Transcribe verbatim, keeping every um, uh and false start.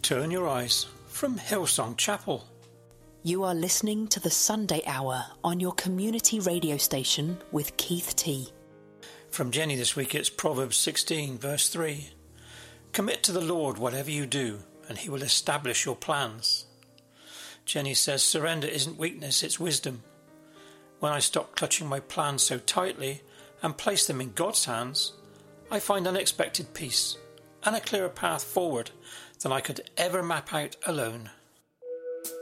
Turn your eyes from Hillsong Chapel. You are listening to the Sunday Hour on your community radio station with Keith T. From Jenny this week, it's Proverbs sixteen, verse three. Commit to the Lord whatever you do, and he will establish your plans. Jenny says surrender isn't weakness, it's wisdom. When I stop clutching my plans so tightly and place them in God's hands, I find unexpected peace and a clearer path forward than I could ever map out alone.